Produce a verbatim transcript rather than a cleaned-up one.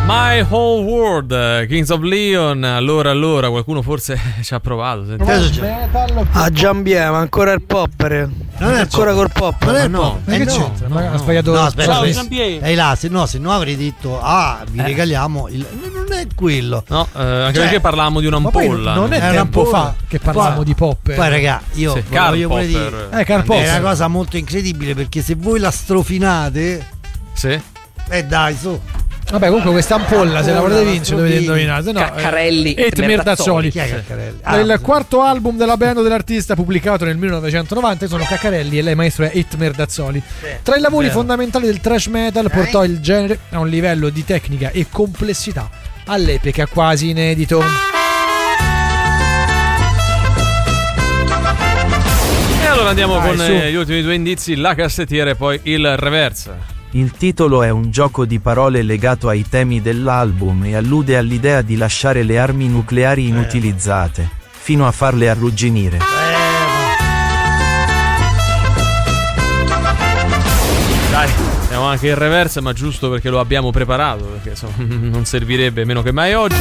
My Whole World, Kings of Leon. Allora, allora, qualcuno forse ci ha provato. A Giambie, ma ancora il popper. Non è ancora col pop. Non è no. pop. Ma eh che no. c'entra? No, No, ha sbagliato. no, aspetta, ciao, aspetta. Ehi là, se no, se no avrei detto ah, vi Eh. regaliamo il... non è quello. No, eh, anche Cioè, perché parlavamo di un'ampolla. non è no? tempo fa che parlavamo Poi- di popper. Poi raga, io Sì, ve lo Karl voglio pure Popper. dire. Eh, Karl È Popper. una cosa molto incredibile perché se voi la strofinate, Sì. eh dai, su. Vabbè, comunque questa ampolla, se la volete Ampolla, vincere, dovete indovinare. Se no, Caccarelli eh, Et Mirdazzoli. Chi è Caccarelli? È il quarto album della band dell'artista pubblicato nel millenovecentonovanta. Sono Caccarelli e lei maestro è It Mirdazzoli. Tra i lavori Vero. fondamentali del thrash metal portò il genere a un livello di tecnica e complessità all'epoca quasi inedito. E allora andiamo Dai, con su. eh, gli ultimi due indizi, la cassettiera e poi il reverse. Il titolo è un gioco di parole legato ai temi dell'album e allude all'idea di lasciare le armi nucleari inutilizzate, fino a farle arrugginire. Dai, abbiamo anche il reverse, ma giusto perché lo abbiamo preparato, perché insomma non servirebbe meno che mai oggi.